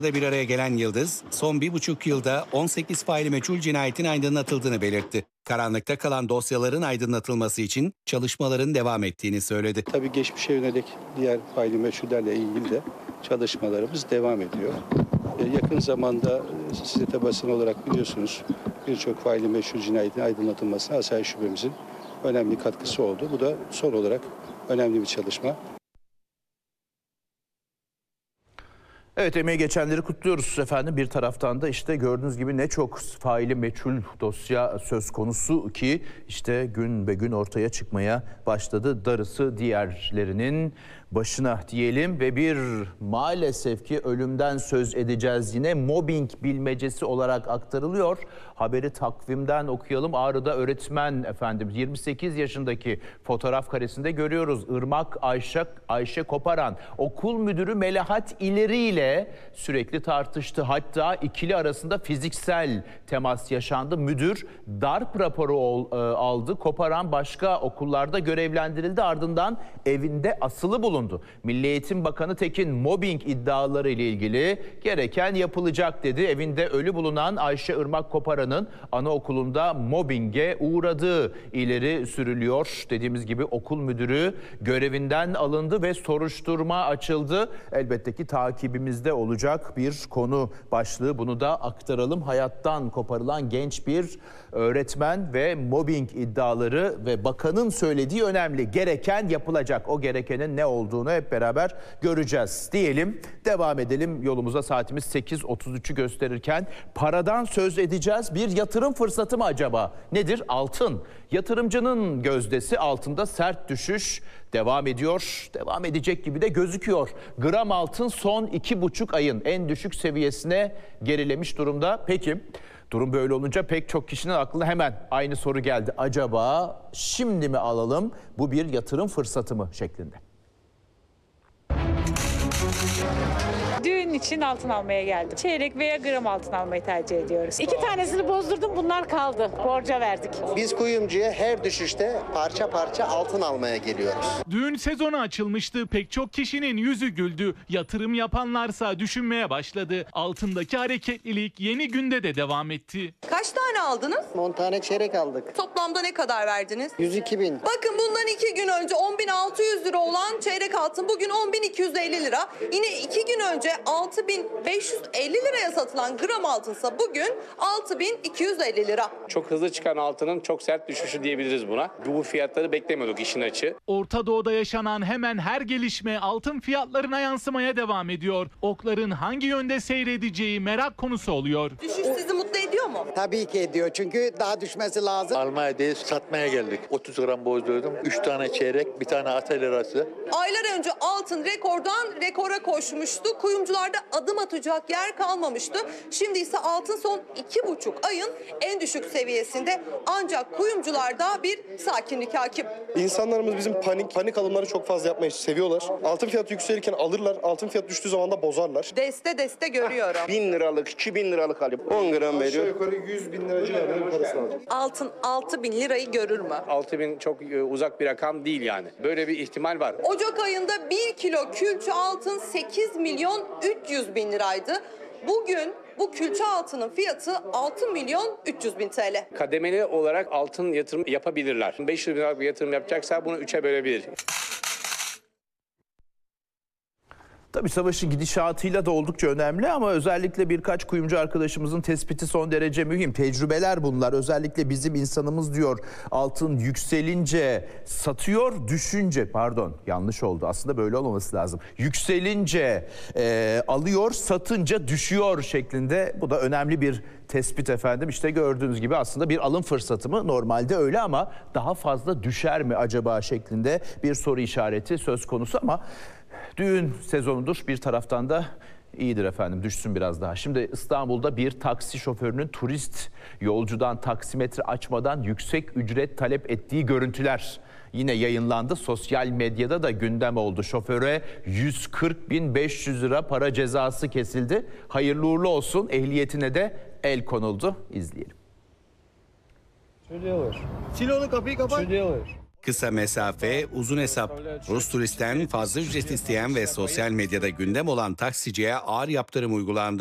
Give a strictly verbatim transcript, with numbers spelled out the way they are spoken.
Bir araya gelen Yıldız, son bir buçuk yılda on sekiz faili meçhul cinayetin aydınlatıldığını belirtti. Karanlıkta kalan dosyaların aydınlatılması için çalışmaların devam ettiğini söyledi. Tabii geçmişe yönelik diğer faili meçhullerle ilgili de çalışmalarımız devam ediyor. Yakın zamanda siz de basın olarak biliyorsunuz birçok faili meçhul cinayetin aydınlatılmasına Asayiş Şubemizin önemli katkısı oldu. Bu da son olarak önemli bir çalışma. Evet, emeği geçenleri kutluyoruz efendim. Bir taraftan da işte gördüğünüz gibi ne çok faili meçhul dosya söz konusu ki işte gün be gün ortaya çıkmaya başladı. Darısı diğerlerinin başına diyelim ve bir maalesef ki ölümden söz edeceğiz yine. Mobbing bilmecesi olarak aktarılıyor. Haberi takvimden okuyalım. Ağrı'da öğretmen efendim yirmi sekiz yaşındaki fotoğraf karesinde görüyoruz. Irmak Ayşe, Ayşe Koparan okul müdürü Melahat İleri ile sürekli tartıştı. Hatta ikili arasında fiziksel temas yaşandı. Müdür darp raporu ol, e, aldı. Koparan başka okullarda görevlendirildi. Ardından evinde asılı bulundu. Milli Eğitim Bakanı Tekin mobbing iddiaları ile ilgili gereken yapılacak dedi. Evinde ölü bulunan Ayşe Irmak Koparan'ın anaokulunda mobbinge uğradığı ileri sürülüyor. Dediğimiz gibi okul müdürü görevinden alındı ve soruşturma açıldı. Elbette ki takibimizde olacak bir konu başlığı. Bunu da aktaralım. Hayattan koparılan genç bir öğretmen ve mobbing iddiaları ve bakanın söylediği önemli. Gereken yapılacak. O gerekenin ne olduğunu hep beraber göreceğiz diyelim. Devam edelim yolumuza. Saatimiz sekiz otuz üçü gösterirken paradan söz edeceğiz. Bir yatırım fırsatı mı acaba? Nedir? Altın. Yatırımcının gözdesi altında sert düşüş devam ediyor. Devam edecek gibi de gözüküyor. Gram altın son iki buçuk ayın en düşük seviyesine gerilemiş durumda. Peki durum böyle olunca pek çok kişinin aklına hemen aynı soru geldi. Acaba şimdi mi alalım? Bu bir yatırım fırsatı mı şeklinde? Düğün için altın almaya geldim. Çeyrek veya gram altın almayı tercih ediyoruz. İki tanesini bozdurdum, bunlar kaldı. Borca verdik. Biz kuyumcuya her düşüşte parça parça altın almaya geliyoruz. Düğün sezonu açılmıştı. Pek çok kişinin yüzü güldü. Yatırım yapanlarsa düşünmeye başladı. Altındaki hareketlilik yeni günde de devam etti. Kaç tane aldınız? on tane çeyrek aldık. Toplamda ne kadar verdiniz? yüz iki bin. Bakın bundan iki gün önce on bin altı yüz lira olan çeyrek altın bugün on bin iki yüz elli lira. Yine iki gün önce altı bin beş yüz elli liraya satılan gram altınsa bugün altı bin iki yüz elli lira. Çok hızlı çıkan altının çok sert düşüşü diyebiliriz buna. Bu fiyatları beklemiyorduk işin açığı. Orta Doğu'da yaşanan hemen her gelişme altın fiyatlarına yansımaya devam ediyor. Okların hangi yönde seyredeceği merak konusu oluyor. Düşüş sizi mutlu ediyor mu? Tabii ki ediyor çünkü daha düşmesi lazım. Almanya'da satmaya geldik. otuz gram bozdurdum. üç tane çeyrek, bir tane atel arası. Aylar önce altın rekordan rekora koşmuştu. Kuyumcularda adım atacak yer kalmamıştı. Şimdi ise altın son iki buçuk ayın en düşük seviyesinde. Ancak kuyumcularda bir sakinlik hakim. İnsanlarımız bizim panik panik alımları çok fazla yapmayı seviyorlar. Altın fiyatı yükselirken alırlar. Altın fiyatı düştüğü zaman da bozarlar. Deste deste görüyorum. bin liralık, iki bin liralık alayım. on gram veriyor. Aşağı yukarı yüz bin lira civarında bir parasını alacak. Altın altı bin lirayı görür mü? altı bin çok uzak bir rakam değil yani. Böyle bir ihtimal var. Ocak ayında bir kilo külçe altın sekiz milyon üç yüz bin liraydı. Bugün bu külçe altının fiyatı altı milyon üç yüz bin T L. Kademeli olarak altın yatırım yapabilirler. beş yüz bin liralık bir yatırım yapacaksa bunu üçe bölebilir. Tabii savaşın gidişatıyla da oldukça önemli ama özellikle birkaç kuyumcu arkadaşımızın tespiti son derece mühim. Tecrübeler bunlar. Özellikle bizim insanımız diyor altın yükselince satıyor, düşünce pardon yanlış oldu. Aslında böyle olmaması lazım. Yükselince e, alıyor, satınca düşüyor şeklinde. Bu da önemli bir tespit efendim. İşte gördüğünüz gibi aslında bir alım fırsatı mı? Normalde öyle ama daha fazla düşer mi acaba şeklinde bir soru işareti söz konusu ama düğün sezonudur. Bir taraftan da iyidir efendim, düşsün biraz daha. Şimdi İstanbul'da bir taksi şoförünün turist yolcudan taksimetre açmadan yüksek ücret talep ettiği görüntüler yine yayınlandı. Sosyal medyada da gündem oldu. Şoföre yüz kırk bin beş yüz lira para cezası kesildi. Hayırlı uğurlu olsun. Ehliyetine de el konuldu. İzleyelim. Söylüyorlar. Sil onu, kapıyı kapat. Söylüyorlar. Kısa mesafe, uzun hesap. Rus turistten fazla ücret isteyen ve sosyal medyada gündem olan taksiciye ağır yaptırım uygulandı.